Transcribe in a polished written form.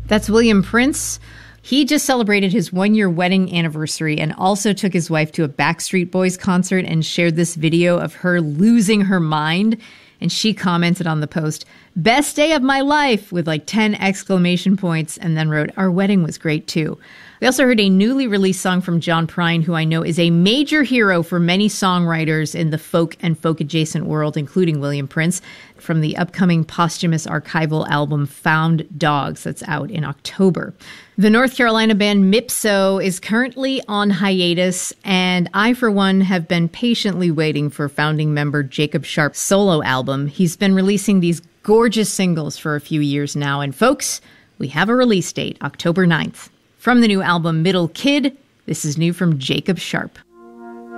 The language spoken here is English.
That's William Prince. He just celebrated his 1-year wedding anniversary and also took his wife to a Backstreet Boys concert and shared this video of her losing her mind. And she commented on the post, "Best day of my life," with like 10 exclamation points, and then wrote, "Our wedding was great too." We also heard a newly released song from John Prine, who I know is a major hero for many songwriters in the folk and folk-adjacent world, including William Prince, from the upcoming posthumous archival album Found Dogs that's out in October. The North Carolina band Mipso is currently on hiatus, and I, for one, have been patiently waiting for founding member Jacob Sharp's solo album. He's been releasing these gorgeous singles for a few years now, and folks, we have a release date, October 9th. From the new album Middle Kid, this is new from Jacob Sharp.